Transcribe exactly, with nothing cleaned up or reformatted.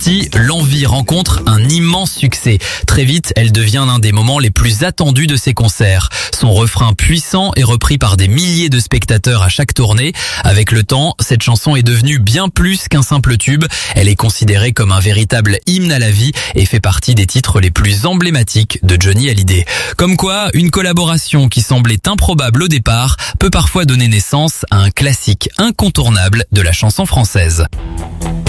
sortie, L'Envie rencontre un immense succès. Très vite, elle devient l'un des moments les plus attendus de ses concerts. Son refrain puissant est repris par des milliers de spectateurs à chaque tournée. Avec le temps, cette chanson est devenue bien plus qu'un simple tube. Elle est considérée comme un véritable hymne à la vie et fait partie des titres les plus emblématiques de Johnny Hallyday. Comme quoi, une collaboration qui semblait improbable au départ peut parfois donner naissance à un classique incontournable de la chanson française.